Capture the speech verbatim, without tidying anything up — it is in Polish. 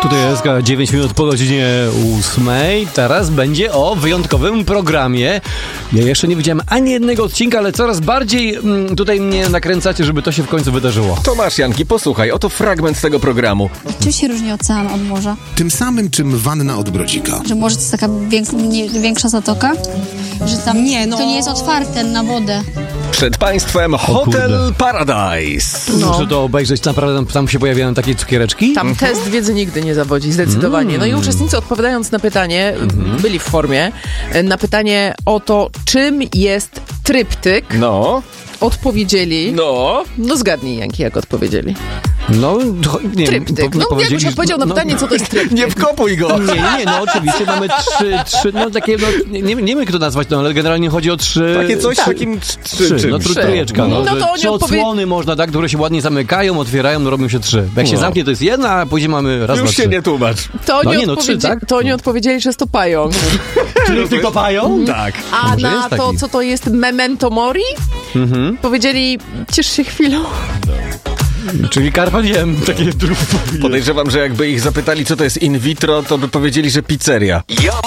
Tutaj jest dziewięć minut po godzinie ósmej. Teraz będzie o wyjątkowym programie. Ja jeszcze nie widziałem ani jednego odcinka, ale coraz bardziej mm, tutaj mnie nakręcacie, żeby to się w końcu wydarzyło. Tomasz Janki, posłuchaj, oto fragment z tego programu. Czym się różni ocean od morza? Tym samym, czym wanna od brodzika. Że morze to jest taka wiek, nie, większa zatoka? Że tam nie, no... to nie jest otwarte na wodę. Przed państwem Hotel Paradise. No. Muszę to obejrzeć, naprawdę tam, tam się pojawiają takie cukiereczki. Tam mhm. test wiedzy nigdy nie zawodzi, zdecydowanie. Mm. No i uczestnicy, odpowiadając na pytanie, mm. byli w formie, na pytanie o to, czym jest tryptyk, no. odpowiedzieli... No. No zgadnij, Janki, jak odpowiedzieli. No, nie tryptyk. Po, no, jakbyś odpowiedział na pytanie, no, co to jest tryptyk. Nie wkopuj go. Nie, nie, no oczywiście mamy trzy, trzy, no takie, no, nie, nie wiem jak to nazwać, no, ale generalnie chodzi o trzy... Takie coś tak. takim trzy, trzy no tr- trójeczka, no, no to oni trzy odpowie... odsłony można, tak, które się ładnie zamykają, otwierają, no robią się trzy. Jak się no. zamknie, to jest jedna, a później mamy raz, Już dwa, się trzy. nie tłumacz. To oni, no, nie, no, odpowiedzi... trzy, tak? to oni odpowiedzieli, że jest to pająk. Czyli tylko pająk? Tak. A Może na to, co to jest memento mori, mhm. powiedzieli, ciesz się chwilą. Czyli Carpe Diem, takie drugą. Podejrzewam, że jakby ich zapytali, co to jest in vitro, to by powiedzieli, że pizzeria.